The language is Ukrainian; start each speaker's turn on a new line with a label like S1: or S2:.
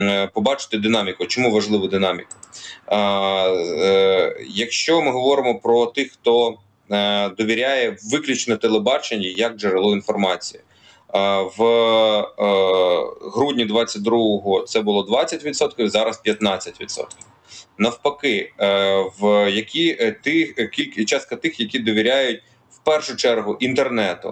S1: побачити динаміку. Чому важлива динаміка? Якщо ми говоримо про тих, хто довіряє виключно телебаченню як джерело інформації, в грудні 22-го це було 20%, зараз 15%. Навпаки, частка тих, які довіряють в першу чергу інтернету,